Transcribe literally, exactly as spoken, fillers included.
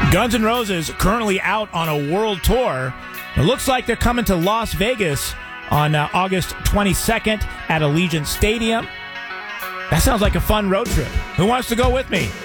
Guns N' Roses currently out on a world tour. It looks like they're coming to Las Vegas on uh, August twenty-second at Allegiant Stadium. That sounds like a fun road trip. Who wants to go with me?